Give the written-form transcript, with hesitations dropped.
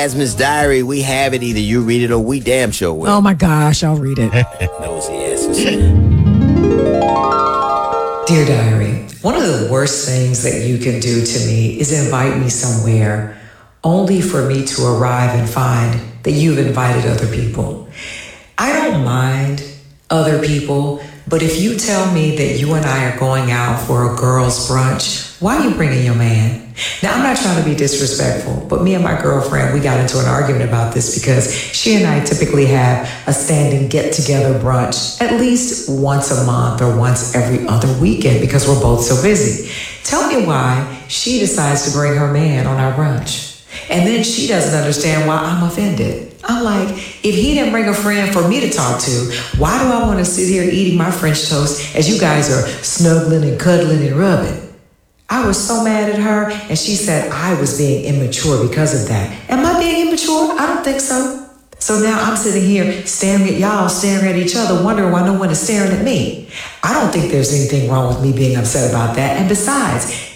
Miss Diary, we have it. Either you read it or we damn sure will. Oh my gosh, I'll read it. Nosy asses. Dear Diary, one of the worst things that you can do to me is invite me somewhere only for me to arrive and find that you've invited other people. I don't mind other people, but if you tell me that you and I are going out for a girls' brunch, why are you bringing your man? Now, I'm not trying to be disrespectful, but me and my girlfriend, we got into an argument about this because she and I typically have a standing get-together brunch at least once a month or once every other weekend because we're both so busy. Tell me why she decides to bring her man on our brunch. And then she doesn't understand why I'm offended. I'm like, if he didn't bring a friend for me to talk to, why do I want to sit here eating my French toast as you guys are snuggling and cuddling and rubbing? I was so mad at her, and she said I was being immature because of that. Am I being immature? I don't think so. So now I'm sitting here staring at y'all, staring at each other, wondering why no one is staring at me. I don't think there's anything wrong with me being upset about that. And besides,